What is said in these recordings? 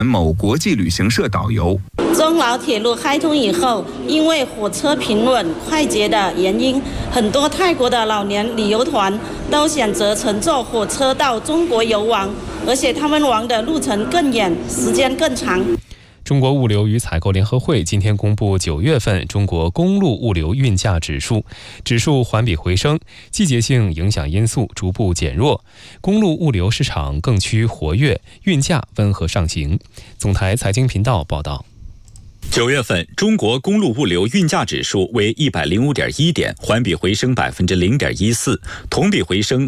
某国际旅行社导游。 中老铁路开通以后，因为火车平稳快捷的原因，很多泰国的老年旅游团都选择乘坐火车到中国游玩，而且他们玩的路程更远，时间更长。 中国物流与采购联合会今天公布9月份中国公路物流运价指数，指数环比回升，季节性影响因素逐步减弱，公路物流市场更趋活跃，运价温和上行。总台财经频道报道。 9月份中国公路物流运价指数为105.1点，环比回升0.14%，同比回升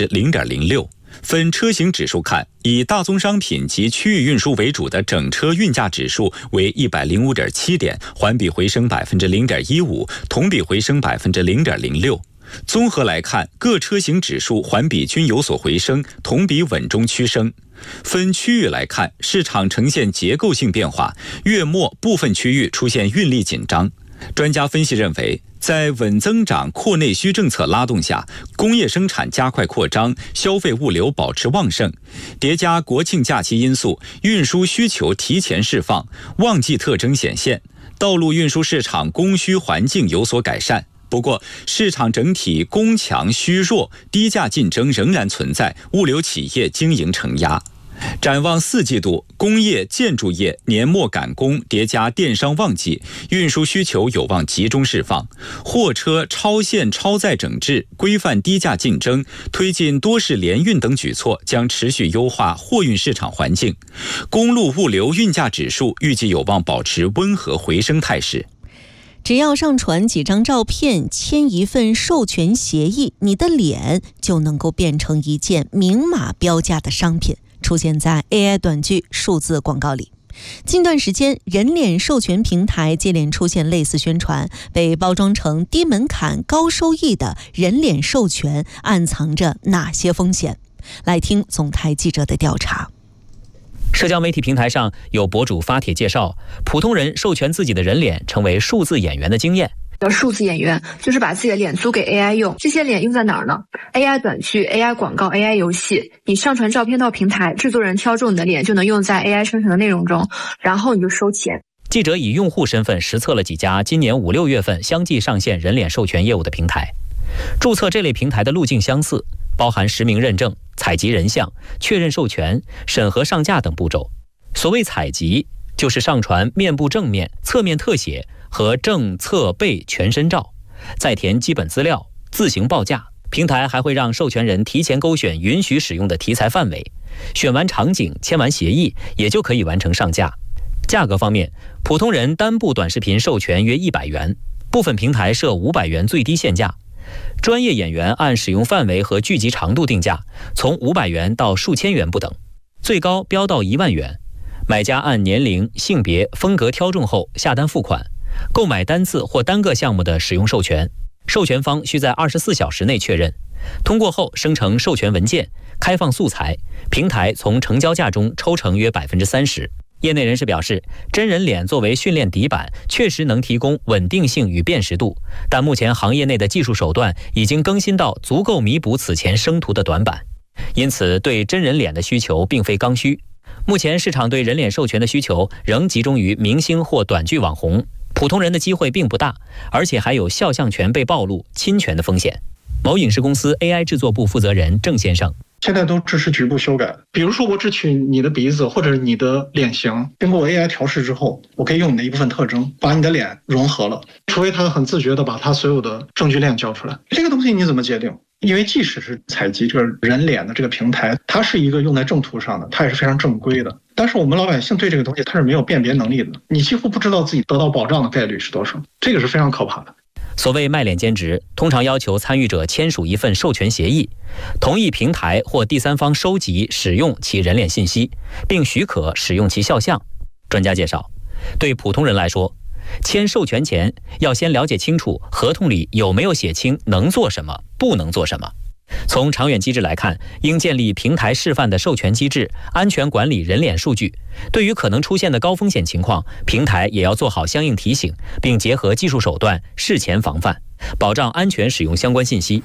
0.06%。分车型指数看，以大宗商品及区域运输为主的整车运价指数为105.7点，环比回升0.15%，同比回升0.06%。综合来看，各车型指数环比均有所回升，同比稳中趋升。分区域来看，市场呈现结构性变化，月末部分区域出现运力紧张。专家分析认为，在稳增长、扩内需政策拉动下，工业生产加快扩张，消费物流保持旺盛，叠加国庆假期因素，运输需求提前释放，旺季特征显现，道路运输市场供需环境有所改善。不过，市场整体供强需弱，低价竞争仍然存在，物流企业经营承压。展望4季度，工业建筑业年末赶工，叠加电商旺季，运输需求有望集中释放。货车超限超载整治、规范低价竞争、推进多式联运等举措将持续优化货运市场环境。公路物流运价指数预计有望保持温和回升态势。 只要上传几张照片，签一份授权协议，你的脸就能够变成一件明码标价的商品，出现在 AI 短剧数字广告里。近段时间，人脸授权平台接连出现类似宣传，被包装成低门槛高收益的人脸授权，暗藏着哪些风险？来听总台记者的调查。 社交媒体平台上有博主发帖介绍，普通人授权自己的人脸成为数字演员的经验。 数字演员就是把自己的脸租给 AI 用，这些脸用在哪儿呢？ AI 短剧、AI 广告、AI 游戏。你上传照片到平台，制作人挑中你的脸就能用在 AI 生成的内容中，然后你就收钱。 记者以用户身份实测了几家今年5、6月份相继上线人脸授权业务的平台。注册这类平台的路径相似，包含实名认证、采集人像、确认授权、审核上架等步骤。所谓采集，就是上传面部正面、侧面特写和正侧背全身照，再填基本资料，自行报价。平台还会让授权人提前勾选允许使用的题材范围，选完场景，签完协议，也就可以完成上架。价格方面，普通人单部短视频授权约100元，部分平台设500元最低限价。专业演员按使用范围和剧集长度定价，从500元到数千元不等，最高飙到1万元。买家按年龄、性别、风格挑中后下单付款，购买单次或单个项目的使用授权，授权方需在24小时内确认，通过后生成授权文件，开放素材，平台从成交价中抽成约30%。业内人士表示，真人脸作为训练底板，确实能提供稳定性与辨识度，但目前行业内的技术手段已经更新到足够弥补此前生图的短板，因此对真人脸的需求并非刚需。目前市场对人脸授权的需求仍集中于明星或短剧网红，普通人的机会并不大，而且还有肖像权被暴露、侵权的风险。某影视公司 AI 制作部负责人郑先生， 现在都支持局部修改，比如说我只取你的鼻子或者你的脸型，经过 AI 调试之后，我可以用你的一部分特征把你的脸融合了，除非他很自觉的把他所有的证据链交出来。这个东西你怎么界定？因为即使是采集这个人脸的这个平台，它是一个用在正图上的，它也是非常正规的，但是我们老百姓对这个东西它是没有辨别能力的，你几乎不知道自己得到保障的概率是多少，这个是非常可怕的。 所谓卖脸兼职，通常要求参与者签署一份授权协议，同意平台或第三方收集、使用其人脸信息，并许可使用其肖像。专家介绍，对普通人来说，签授权前要先了解清楚合同里有没有写清能做什么、不能做什么。从长远机制来看，应建立平台示范的授权机制，安全管理人脸数据。对于可能出现的高风险情况，平台也要做好相应提醒，并结合技术手段事前防范，保障安全使用相关信息。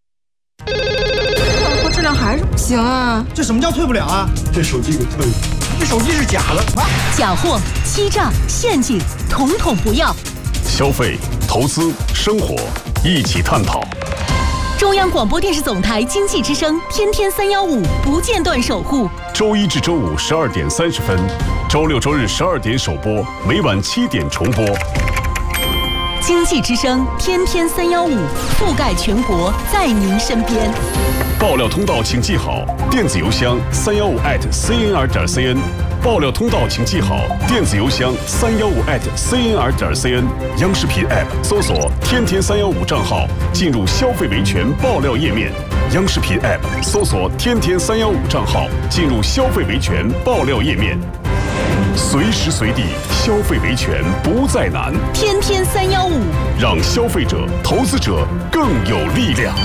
质量还是不行啊！ 这什么叫退不了啊？ 这手机给退了。 这手机是假的啊！ 假货、欺诈、陷阱，统统不要。 消费、投资、生活，一起探讨。 中央广播电视总台经济之声，天天315，不间断守护。 周一至周五12点30分，周六周日12点首播，每晚7点重播。 经济之声，天天315，覆盖全国，在您身边。 爆料通道请记好，电子邮箱315@cnr.cn。爆料通道请记好，电子邮箱315@cnr.cn。央视频 App 搜索“天天315”账号，进入消费维权爆料页面。央视频 App 搜索“天天315”账号，进入消费维权爆料页面。随时随地消费维权不再难， 天天315， 让消费者、投资者更有力量。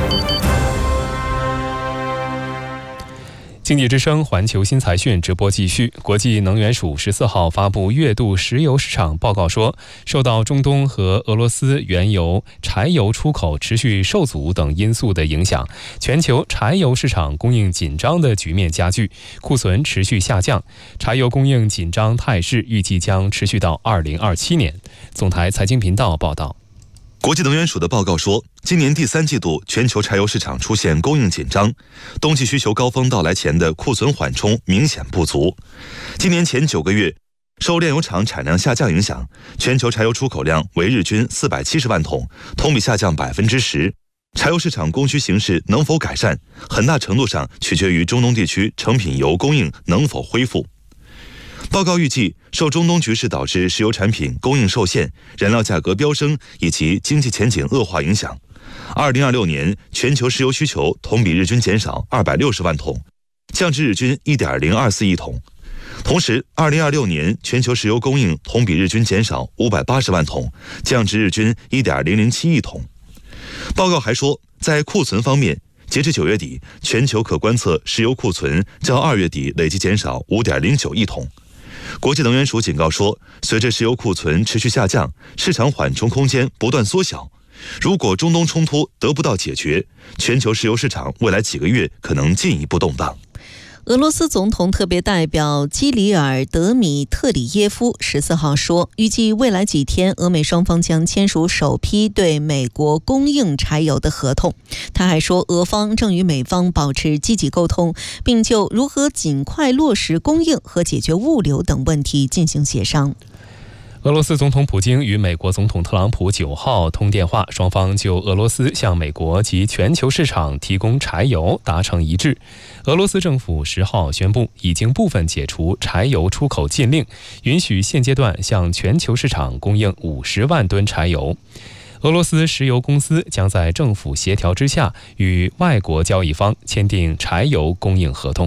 经济之声环球新财讯直播继续。国际能源署14号发布月度石油市场报告说，受到中东和俄罗斯原油、柴油出口持续受阻等因素的影响，全球柴油市场供应紧张的局面加剧，库存持续下降，柴油供应紧张态势预计将持续到2027年。总台财经频道报道。 国际能源署的报告说，今年第3季度全球柴油市场出现供应紧张，冬季需求高峰到来前的库存缓冲明显不足。今年前9个月，受炼油厂产量下降影响，全球柴油出口量为日均470万桶，同比下降10%。柴油市场供需形势能否改善，很大程度上取决于中东地区成品油供应能否恢复。报告预计，受中东局势导致石油产品供应受限、燃料价格飙升以及经济前景恶化影响，2026年全球石油需求同比日均减少260万桶，降至日均1.024亿桶。同时，2026年全球石油供应同比日均减少580万桶，降至日均1.007亿桶。报告还说，在库存方面，截至9月底，全球可观测石油库存较2月底累计减少5.09亿桶。国际能源署警告说，随着石油库存持续下降，市场缓冲空间不断缩小。如果中东冲突得不到解决，全球石油市场未来几个月可能进一步动荡。 俄罗斯总统特别代表基里尔·德米特里耶夫14号说，预计未来几天，俄美双方将签署首批对美国供应柴油的合同。他还说，俄方正与美方保持积极沟通，并就如何尽快落实供应和解决物流等问题进行协商。 俄罗斯总统普京与美国总统特朗普9号通电话，双方就俄罗斯向美国及全球市场提供柴油达成一致。俄罗斯政府10号宣布，已经部分解除柴油出口禁令，允许现阶段向全球市场供应50万吨柴油。俄罗斯石油公司将在政府协调之下，与外国交易方签订柴油供应合同。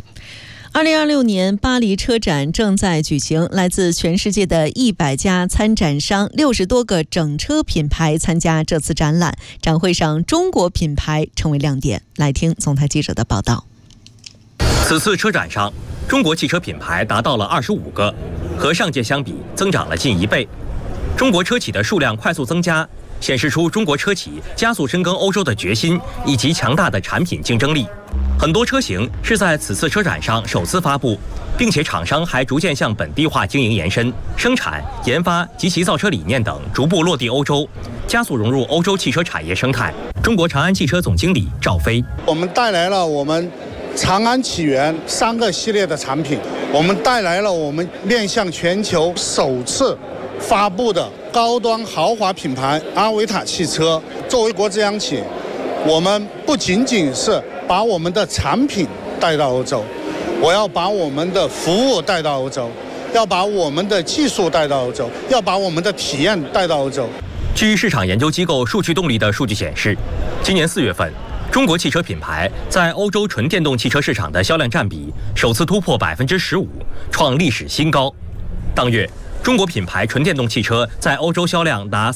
2026年巴黎车展正在举行，来自全世界的100家参展商，60多个整车品牌参加这次展览。展会上，中国品牌成为亮点。来听总台记者的报道。 此次车展上，中国汽车品牌达到了25个，和上届相比增长了近1倍。中国车企的数量快速增加，显示出中国车企加速深耕欧洲的决心以及强大的产品竞争力。很多车型是在此次车展上首次发布，并且厂商还逐渐向本地化经营延伸，生产、研发及其造车理念等逐步落地欧洲，加速融入欧洲汽车产业生态。中国长安汽车总经理赵飞： 我们带来了我们长安起源3个系列的产品，我们带来了我们面向全球首次发布的高端豪华品牌阿维塔汽车。作为国资央企，我们不仅仅是把我们的产品带到欧洲，我要把我们的服务带到欧洲，要把我们的技术带到欧洲，要把我们的体验带到欧洲。 据市场研究机构数据动力的数据显示，今年4月份，中国汽车品牌在欧洲纯电动汽车市场的销量占比首次突破15%，创历史新高。当月，中国品牌纯电动汽车在欧洲销量达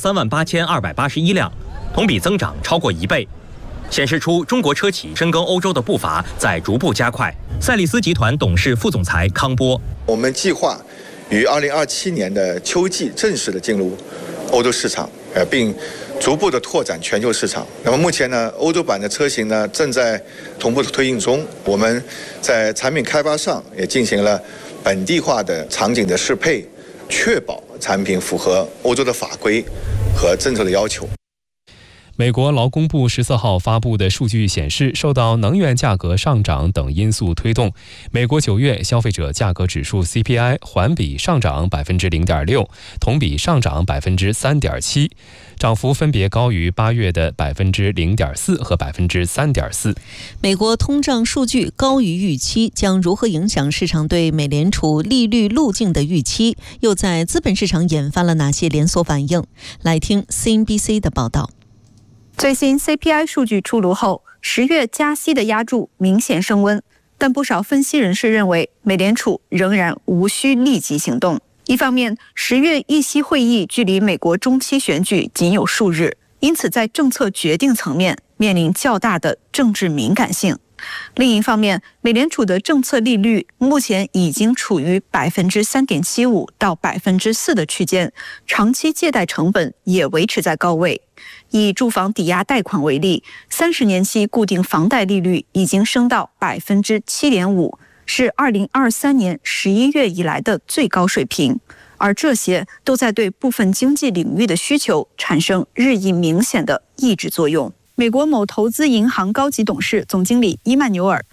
38281辆，同比增长超过1倍。显示出中国车企深耕欧洲的步伐在逐步加快。赛利斯集团董事副总裁康波： 我们计划于2027年的秋季正式的进入欧洲市场，并逐步的拓展全球市场。那么目前呢，欧洲版的车型呢正在同步的推进中，我们在产品开发上也进行了本地化的场景的适配，确保产品符合欧洲的法规和政策的要求。 美国劳工部14号发布的数据显示，受到能源价格上涨等因素推动，美国9月消费者价格指数 CPI 环比上涨 0.6%， 同比上涨 3.7%， 涨幅分别高于8月的 0.4% 和 3.4%。 美国通胀数据高于预期，将如何影响市场对美联储利率路径的预期？又在资本市场引发了哪些连锁反应？来听 CNBC 的报道。 最新 CPI 数据出炉后，10月加息的压注明显升温，但不少分析人士认为，美联储仍然无需立即行动。一方面，10月议息会议距离美国中期选举仅有数日，因此在政策决定层面面临较大的政治敏感性。另一方面，美联储的政策利率目前已经处于 3.75% 到 4% 的区间，长期借贷成本也维持在高位。以住房抵押贷款为例，30年期固定房贷利率已经升到 7.5%， 是2023年11月以来的最高水平，而这些都在对部分经济领域的需求产生日益明显的抑制作用。美国某投资银行高级董事总经理伊曼纽尔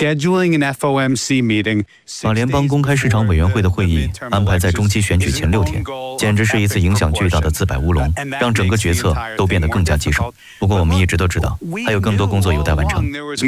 把联邦公开市场委员会的会议安排在中期选举前6天，简直是一次影响巨大的自摆乌龙，让整个决策都变得更加棘手。不过我们一直都知道，还有更多工作有待完成。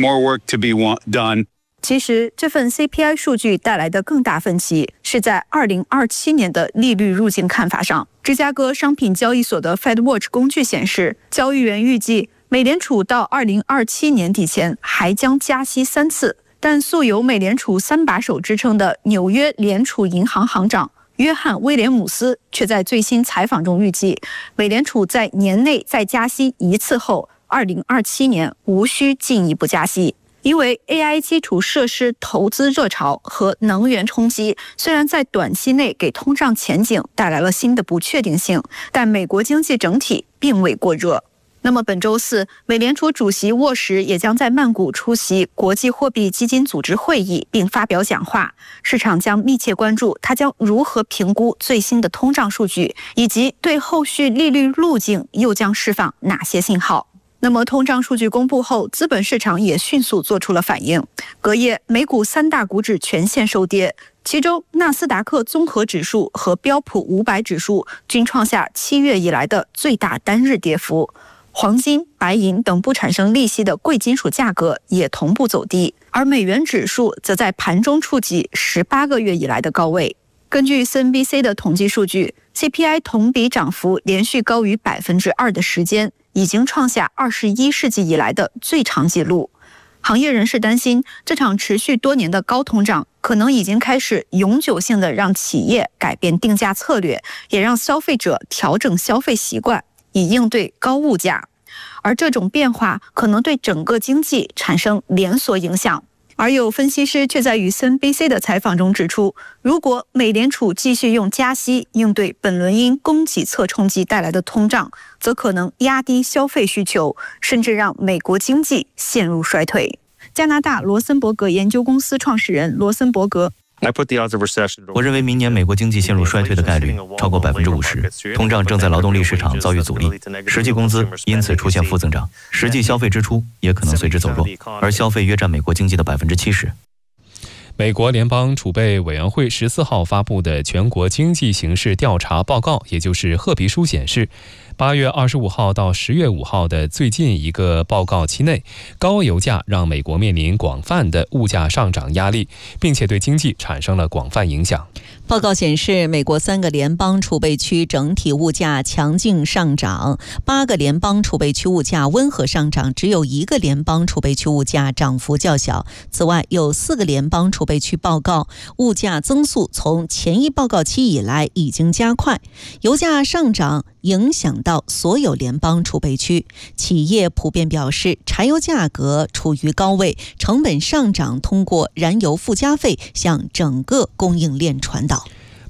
其实这份 CPI 数据带来的更大分歧是在2027年的利率路径看法上。芝加哥商品交易所的 FedWatch 工具显示，交易员预计美联储到2027年底前还将加息3次，但素有美联储3把手之称的纽约联储银行行长约翰·威廉姆斯却在最新采访中预计，美联储在年内再加息1次后，2027年无需进一步加息。因为 AI 基础设施投资热潮和能源冲击，虽然在短期内给通胀前景带来了新的不确定性，但美国经济整体并未过热。那么本周四，美联储主席沃什也将在曼谷出席国际货币基金组织会议并发表讲话，市场将密切关注他将如何评估最新的通胀数据，以及对后续利率路径又将释放哪些信号。那么通胀数据公布后，资本市场也迅速做出了反应。隔夜，美股3大股指全线收跌，其中纳斯达克综合指数和标普500指数均创下7月以来的最大单日跌幅。黄金、白银等不产生利息的贵金属价格也同步走低，而美元指数则在盘中触及18个月以来的高位。根据 CNBC 的统计数据， CPI 同比涨幅连续高于 2% 的时间，已经创下21世纪以来的最长纪录。行业人士担心，这场持续多年的高通胀可能已经开始永久性的让企业改变定价策略，也让消费者调整消费习惯，以应对高物价。而这种变化可能对整个经济产生连锁影响。而有分析师却在与 CNBC 的采访中指出，如果美联储继续用加息应对本轮因供给侧冲击带来的通胀，则可能压低消费需求，甚至让美国经济陷入衰退。加拿大罗森伯格研究公司创始人罗森伯格， 我认为明年美国经济陷入衰退的概率超过 50%， 通胀正在劳动力市场遭遇阻力，实际工资因此出现负增长，实际消费支出也可能随之走弱，而消费约占美国经济的 70%。 美国联邦储备委员会14号发布的全国经济形势调查报告，也就是褐皮书显示，8月25号到10月5号的最近一个报告期内，高油价让美国面临广泛的物价上涨压力，并且对经济产生了广泛影响。 报告显示，美国3个联邦储备区整体物价强劲上涨，8个联邦储备区物价温和上涨，只有1个联邦储备区物价涨幅较小。此外，有4个联邦储备区报告物价增速从前一报告期以来已经加快。油价上涨影响到所有联邦储备区，企业普遍表示柴油价格处于高位，成本上涨通过燃油附加费向整个供应链传导。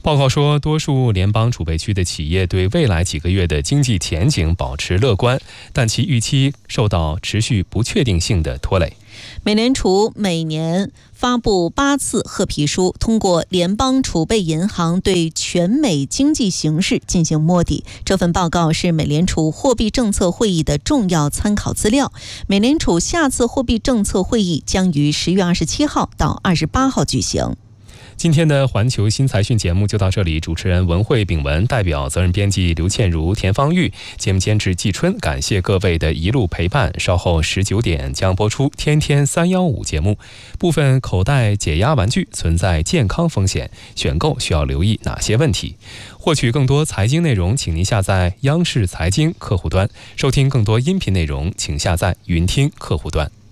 报告说，多数联邦储备区的企业对未来几个月的经济前景保持乐观，但其预期受到持续不确定性的拖累。 美联储每年发布8次褐皮书，通过联邦储备银行对全美经济形势进行摸底。这份报告是美联储货币政策会议的重要参考资料。美联储下次货币政策会议将于10月27号到28号举行。 今天的环球新财讯节目就到这里，主持人文慧、炳文，代表责任编辑刘倩茹、田方玉，节目监制季春，感谢各位的一路陪伴。稍后19点将播出天天315节目。部分口袋解压玩具存在健康风险，选购需要留意哪些问题？获取更多财经内容，请您下载央视财经客户端；收听更多音频内容，请下载云听客户端。